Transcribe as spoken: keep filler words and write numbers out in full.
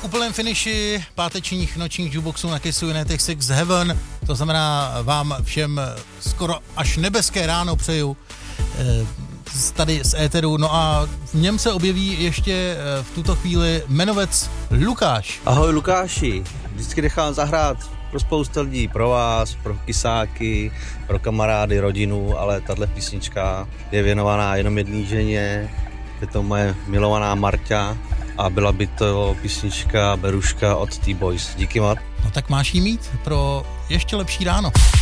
v úplném finiši pátečních nočních jukeboxů na Kissu United Six Heaven, to znamená vám všem skoro až nebeské ráno přeju tady z éteru, no a v něm se objeví ještě v tuto chvíli jmenovec Lukáš. Ahoj Lukáši, vždycky nechám zahrát pro spoustu lidí, pro vás, pro kysáky, pro kamarády, rodinu, ale tahle písnička je věnovaná jenom jedné ženě, je to moje milovaná Marťa a byla by to písnička Beruška od T-Boys. Díky moc. No tak máš jí mít pro ještě lepší ráno.